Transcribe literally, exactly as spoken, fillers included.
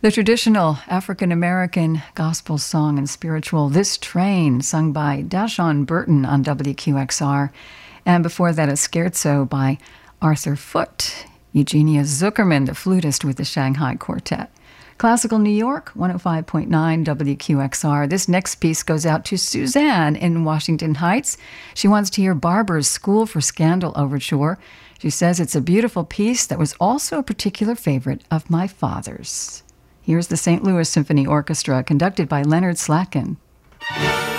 The traditional African-American gospel song and spiritual This Train, sung by Dashon Burton on W Q X R. And before that, a scherzo by Arthur Foote, Eugenia Zuckerman, the flutist with the Shanghai Quartet. Classical New York, one oh five point nine W Q X R. This next piece goes out to Suzanne in Washington Heights. She wants to hear Barber's School for Scandal overture. She says it's a beautiful piece that was also a particular favorite of my father's. Here's the Saint Louis Symphony Orchestra, conducted by Leonard Slatkin.